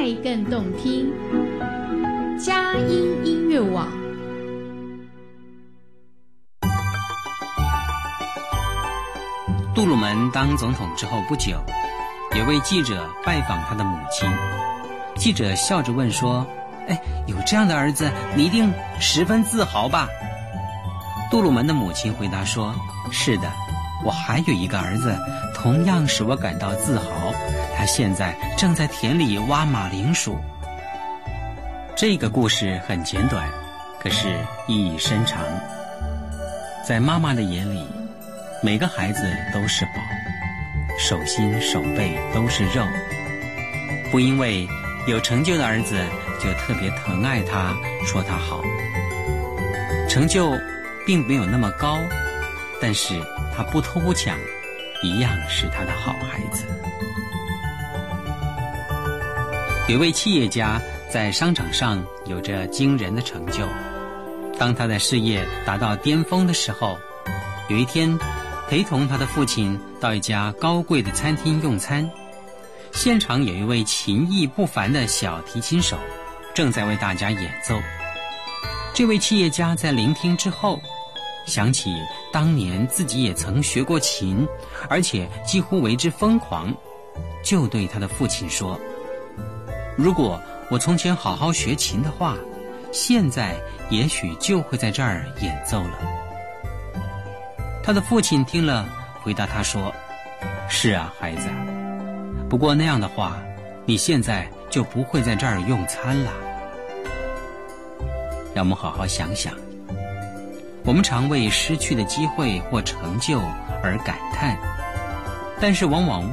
爱更动听。佳音音乐网。 杜鲁门当总统之后不久，有位记者拜访他的母亲。记者笑着问说：有这样的儿子，你一定十分自豪吧？杜鲁门的母亲回答说：是的，我还有一个儿子，同样使我感到自豪，他现在正在田里挖马铃薯。这个故事很简短，可是意义深长。在妈妈的眼里，每个孩子都是宝，手心手背都是肉。不因为有成就的儿子就特别疼爱他，说他好。成就并没有那么高，但是他不偷不抢，一样是他的好孩子。有位企业家在商场上有着惊人的成就，当他的事业达到巅峰的时候，有一天陪同他的父亲到一家高贵的餐厅用餐，现场有一位琴艺不凡的小提琴手正在为大家演奏。这位企业家在聆听之后，想起当年自己也曾学过琴，而且几乎为之疯狂，就对他的父亲说：如果我从前好好学琴的话，现在也许就会在这儿演奏了。他的父亲听了，回答他说：是啊，孩子，不过那样的话，你现在就不会在这儿用餐了。让我们好好想想，我们常为失去的机会或成就而感叹，但是往往